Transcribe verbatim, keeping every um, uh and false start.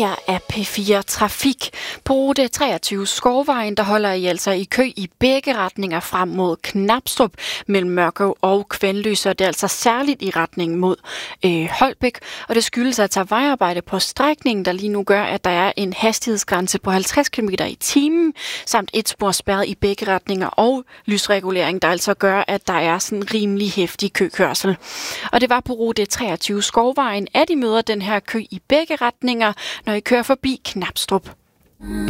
her er P fire Trafik. På rute treogtyve Skovvejen, der holder I altså i kø i begge retninger frem mod Knabstrup mellem Mørkøv og Kvenløse, og det er altså særligt i retning mod øh, Holbæk. Og det skyldes altså vejarbejde på strækningen, der lige nu gør, at der er en hastighedsgrænse på halvtreds kilometer i timen, samt et spor spærret i begge retninger og lysregulering, der altså gør, at der er sådan rimelig heftig køkørsel. Og det var på rute treogtyve Skovvejen, at I møder den her kø i begge retninger, når I kører forbi Knabstrup.